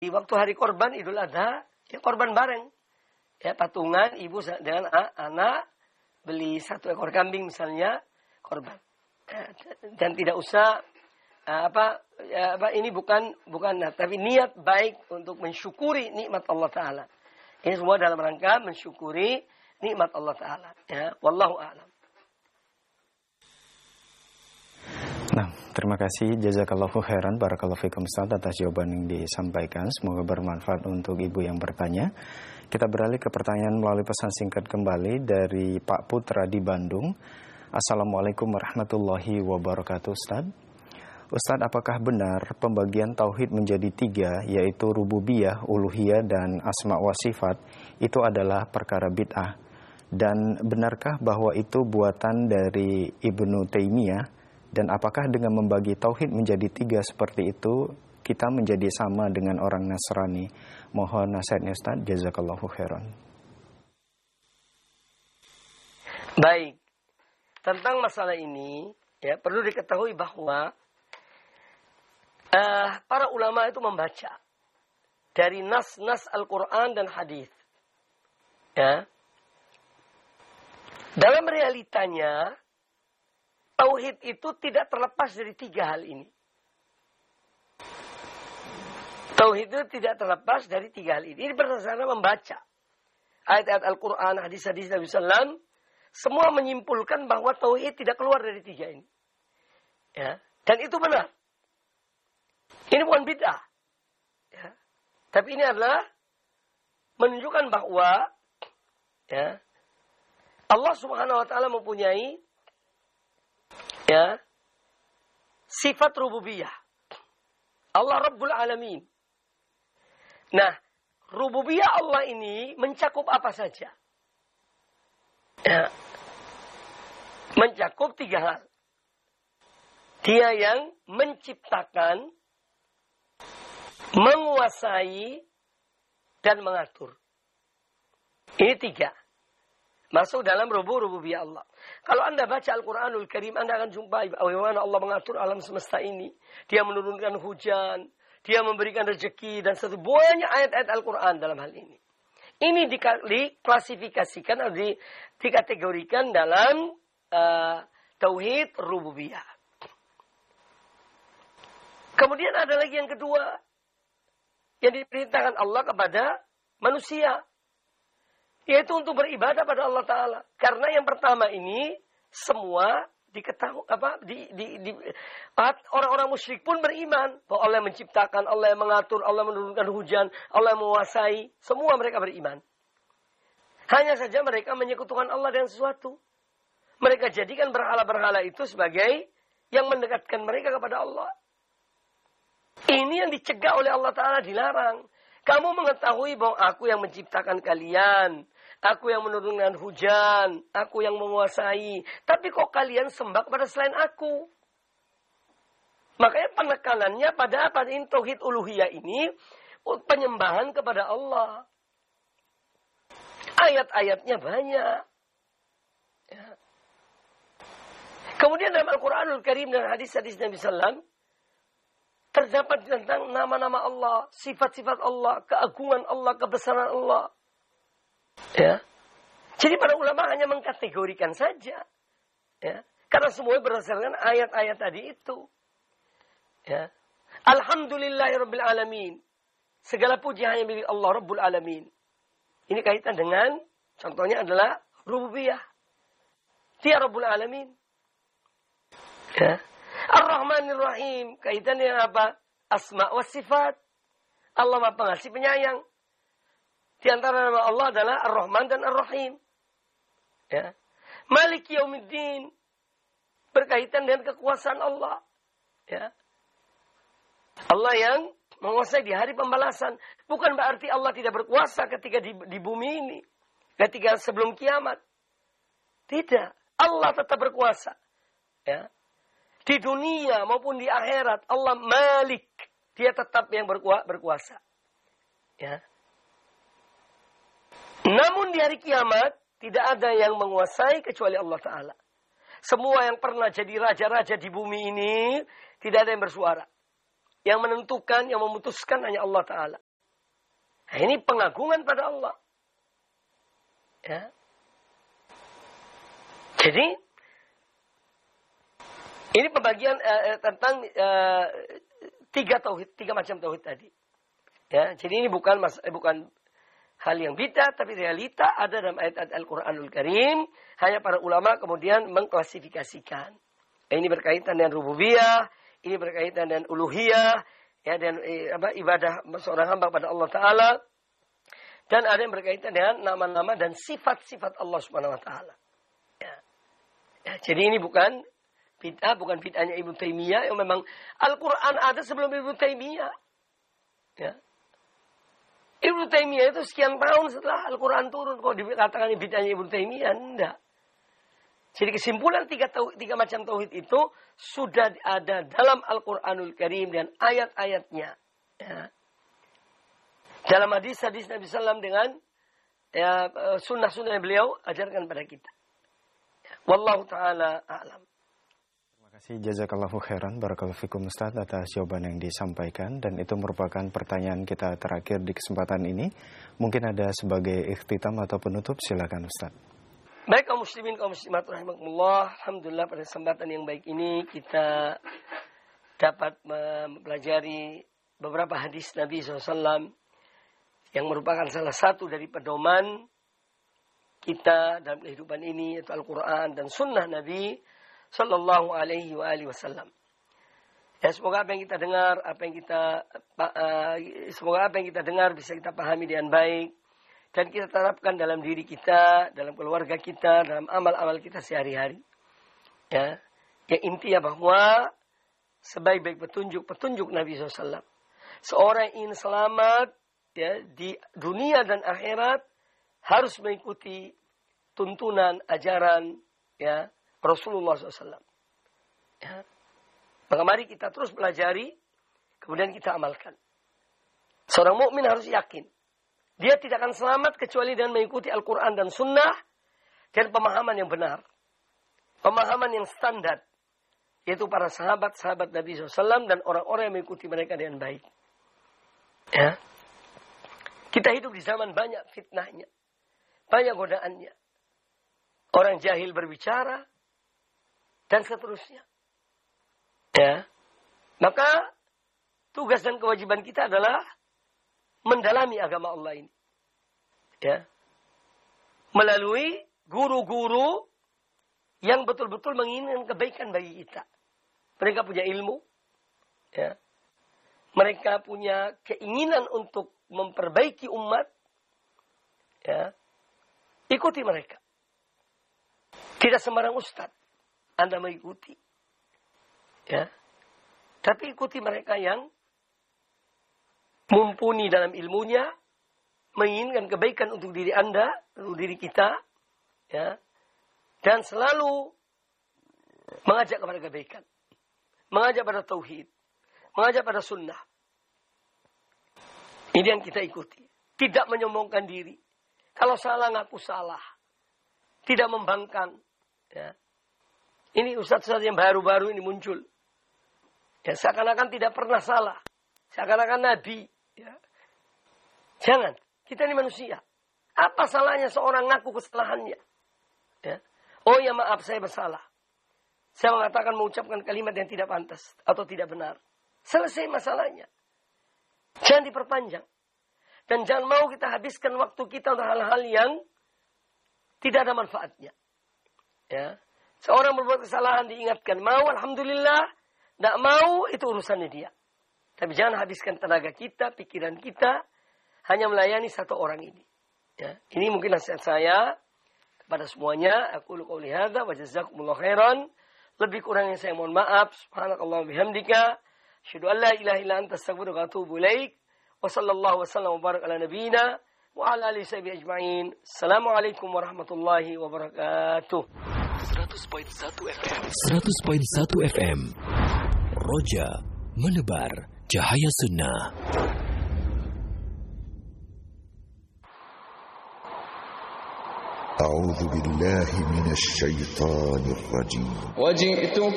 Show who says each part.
Speaker 1: di waktu hari korban Idul Adha, ya korban bareng. Ya, patungan ibu dengan anak beli 1 ekor kambing misalnya, korban. Dan tidak usah ini bukan tapi niat baik untuk mensyukuri nikmat Allah Ta'ala. Ini semua dalam rangka mensyukuri nikmat Allah Ta'ala. Ya, wallahu a'lam.
Speaker 2: Nah, terima kasih. Jazakallahu khairan. Barakallahu fikum Ustaz atas jawaban yang disampaikan. Semoga bermanfaat untuk ibu yang bertanya. Kita beralih ke pertanyaan melalui pesan singkat kembali dari Pak Putra di Bandung. Assalamualaikum warahmatullahi wabarakatuh Ustaz. Ustaz, apakah benar pembagian tauhid menjadi 3, yaitu rububiyah, uluhiyah, dan asma wa sifat, itu adalah perkara bid'ah? Dan benarkah bahwa itu buatan dari Ibnu Taimiyah? Dan apakah dengan membagi tauhid menjadi 3 seperti itu, kita menjadi sama dengan orang Nasrani? Mohon nasihatnya Ustaz, jazakallahu khairan.
Speaker 1: Baik, tentang masalah ini, ya perlu diketahui bahwa para ulama itu membaca dari nas-nas Al-Quran dan hadis. Ya. Dalam realitanya, tauhid itu tidak terlepas dari 3 hal ini. Tauhid itu tidak terlepas dari 3 hal ini. Ini berdasarkan membaca ayat-ayat Al-Quran, hadis-hadis Nabi SAW, semua menyimpulkan bahwa tauhid tidak keluar dari 3 ini. Ya. Dan itu benar. Ini bukan bid'ah. Ya. Tapi ini adalah menunjukkan bahwa ya, Allah Subhanahu wa taala mempunyai ya, sifat rububiyah. Allah Rabbul Alamin. Nah, rububiyah Allah ini mencakup apa saja? Ya. Mencakup 3 hal. Dia yang menciptakan, menguasai, dan mengatur. Ini 3. Masuk dalam rububiyah Allah. Kalau Anda baca Al-Quranul Karim, Anda akan jumpai bagaimana Allah mengatur alam semesta ini. Dia menurunkan hujan, Dia memberikan rezeki, dan banyak ayat-ayat Al-Quran dalam hal ini. Ini diklasifikasikan atau dikategorikan dalam tauhid rububiyah. Kemudian ada lagi yang kedua, yang diperintahkan Allah kepada manusia, yaitu untuk beribadah pada Allah Ta'ala. Karena yang pertama ini semua diketahui, orang-orang musyrik pun beriman bahwa Allah yang menciptakan, Allah yang mengatur, Allah menurunkan hujan, Allah yang menguasai. Semua mereka beriman. Hanya saja mereka menyekutukan Allah dengan sesuatu. Mereka jadikan berhala-berhala itu sebagai yang mendekatkan mereka kepada Allah. Ini yang dicegah oleh Allah Ta'ala, dilarang. Kamu mengetahui bahwa aku yang menciptakan kalian, aku yang menurunkan hujan, aku yang menguasai. Tapi kok kalian sembah kepada selain aku? Makanya penekanannya pada apa? Ini tauhid uluhiyah ini, penyembahan kepada Allah. Ayat-ayatnya banyak. Ya. Kemudian dalam Al-Quranul Karim dan hadis-hadis Nabi SAW, terdapat tentang nama-nama Allah, sifat-sifat Allah, keagungan Allah, kebesaran Allah. Ya. Jadi para ulama hanya mengkategorikan saja. Ya. Karena semuanya berdasarkan ayat-ayat tadi itu. Ya. Alhamdulillahirabbil alamin. Segala puji hanya milik Allah Rabbul Alamin. Ini kaitan dengan, contohnya adalah rububiyah. Dia Rabbul Alamin. Ya. Ar-Rahmanir Rahim. Kaitan dengan apa? Asma wa sifat. Allah Maha Pengasih Penyayang. Di antara nama Allah adalah Ar-Rahman dan Ar-Rahim. Ya. Malik Yaumiddin. Berkaitan dengan kekuasaan Allah. Ya. Allah yang menguasai di hari pembalasan. Bukan berarti Allah tidak berkuasa ketika di bumi ini. Ketika sebelum kiamat. Tidak. Allah tetap berkuasa. Ya. Di dunia maupun di akhirat, Allah Malik. Dia tetap yang berkuasa. Ya. Namun di hari kiamat, tidak ada yang menguasai kecuali Allah Ta'ala. Semua yang pernah jadi raja-raja di bumi ini, tidak ada yang bersuara. Yang menentukan, yang memutuskan hanya Allah Ta'ala. Nah, ini pengagungan pada Allah. Ya. Jadi ini pembagian tentang tiga macam tauhid tadi. Ya, jadi ini bukan hal yang bid'ah, tapi realita ada dalam ayat-ayat Al-Quranul Karim. Hanya para ulama kemudian mengklasifikasikan. Ini berkaitan dengan rububiyah, ini berkaitan dengan uluhiyah, ya, dan ibadah seorang hamba pada Allah Ta'ala. Dan ada yang berkaitan dengan nama-nama dan sifat-sifat Allah Subhanahu Wa Ta'ala. Ya. Ya, jadi ini bukan bid'ahnya Ibnu Taimiyah, yang memang Al-Quran ada sebelum Ibnu Taimiyah. Ya. Ibnu Taimiyah itu sekian tahun setelah Al-Quran turun. Kok dikatakan bid'ahnya Ibnu Taimiyah? Enggak. Jadi kesimpulan tiga macam tauhid itu sudah ada dalam Al-Quranul Karim dan ayat-ayatnya. Ya. Dalam hadis-hadis Nabi SAW dengan sunnah-sunnah yang beliau ajarkan pada kita. Ya. Wallahu ta'ala a'lam.
Speaker 2: Terima kasih, jazakallahu khairan, barakallahu fikum Ustaz atas jawaban yang disampaikan. Dan itu merupakan pertanyaan kita terakhir di kesempatan ini. Mungkin ada sebagai ikhtitam atau penutup, silakan Ustaz.
Speaker 1: Baik kaum muslimin, kaum muslimat rahimakumullah. Alhamdulillah pada kesempatan yang baik ini kita dapat mempelajari beberapa hadis Nabi SAW yang merupakan salah satu dari pedoman kita dalam kehidupan ini, yaitu Al-Quran dan Sunnah Nabi Sallallahu Alaihi Wasallam. Ya, semoga apa yang kita dengar bisa kita pahami dengan baik. Dan kita terapkan dalam diri kita, dalam keluarga kita, dalam amal-amal kita sehari-hari. Ya, yang intinya bahwa sebaik-baik petunjuk Nabi SAW. Seorang yang ingin selamat ya, di dunia dan akhirat harus mengikuti tuntunan, ajaran ya, Rasulullah SAW. Ya. Maka mari kita terus pelajari, kemudian kita amalkan. Seorang mukmin harus yakin. Dia tidak akan selamat kecuali dengan mengikuti Al-Quran dan Sunnah dan pemahaman yang benar. Pemahaman yang standar. Yaitu para sahabat-sahabat Nabi SAW dan orang-orang yang mengikuti mereka dengan baik. Ya. Kita hidup di zaman banyak fitnahnya. Banyak godaannya. Orang jahil berbicara. Dan seterusnya. Ya. Maka tugas dan kewajiban kita adalah mendalami agama Allah ini. Ya. Melalui guru-guru yang betul-betul menginginkan kebaikan bagi kita. Mereka punya ilmu. Ya. Mereka punya keinginan untuk memperbaiki umat. Ya. Ikuti mereka. Tidak sembarang ustaz Anda mengikuti. Ya. Tapi ikuti mereka yang mumpuni dalam ilmunya, menginginkan kebaikan untuk diri Anda, untuk diri kita, ya, dan selalu mengajak kepada kebaikan, mengajak pada tauhid, mengajak pada sunnah. Ini yang kita ikuti. Tidak menyombongkan diri. Kalau salah ngaku salah, tidak membangkang. Ya. Ini ustaz-ustaz yang baru-baru ini muncul. Ya, seakan-akan tidak pernah salah, seakan-akan nabi. Ya. Jangan, kita ini manusia. Apa salahnya seorang ngaku kesalahannya? Ya. Oh ya maaf, saya bersalah. Saya mengatakan mengucapkan kalimat yang tidak pantas atau tidak benar. Selesai masalahnya. Jangan diperpanjang. Dan jangan mau kita habiskan waktu kita untuk hal-hal yang tidak ada manfaatnya. Ya. Seorang berbuat kesalahan diingatkan, mau alhamdulillah, tidak mau itu urusannya dia. Tapi jangan habiskan tenaga kita, pikiran kita, hanya melayani satu orang ini. Ya. Ini mungkin nasihat saya kepada semuanya. Aku qouli hadza wa jazakumullahu khairan. Lebih kurangnya saya mohon maaf. Subhanakallahumma bihamdika, asyhadu an la ilaha illa anta astaghfiruka wa atubu ilaik. Wa sallallahu wasallam wa baraka ala nabiyyina wa ala alihi washabihi ajma'in. Assalamualaikum warahmatullahi wabarakatuh.
Speaker 3: 100.1 FM. 100.1 FM. Roja menebar cahaya sunnah.
Speaker 4: A'udzu billahi minasy syaithanir rajim.